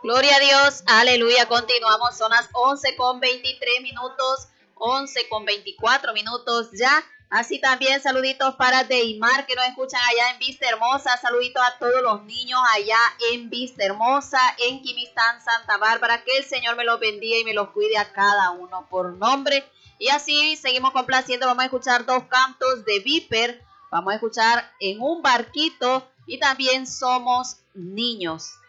Gloria a Dios, aleluya. Continuamos, son las 11:23, 11:24 ya. Así también saluditos para Deimar que nos escuchan allá en Vista Hermosa. Saluditos a todos los niños allá en Vista Hermosa, en Quimistán, Santa Bárbara. Que el Señor me los bendiga y me los cuide a cada uno por nombre. Y así seguimos complaciendo. Vamos a escuchar dos cantos de Viper. Vamos a escuchar En un barquito y también Somos niños.